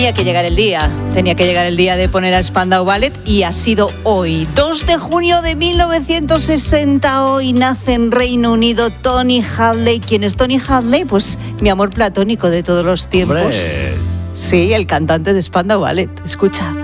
Tenía que llegar el día de poner a Spandau Ballet y ha sido hoy, 2 de junio de 1960. Hoy nace en Reino Unido Tony Hadley. ¿Quién es Tony Hadley? Pues mi amor platónico de todos los tiempos. ¡Hombre! Sí, el cantante de Spandau Ballet. Escucha.